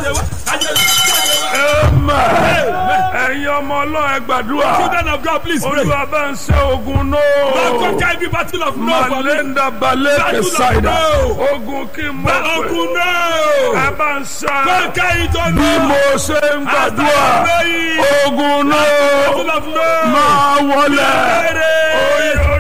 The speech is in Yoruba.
Ẹ̀yin ọmọ Ọlọ́run ẹ gbàdúrà. Children of God, please pray. Olúwa bá ń ṣe ogun Lord, náà. conquer every battle of no for me. Malenda balẹ̀ kẹsàìdá. Ogun kí n mọ̀ pé. Ogun no. Ẹ bá ń ṣe. Conquer it on Bí mo ṣe ń gbàdúrà. Ogun náà. Battle of no. Máa wọlé.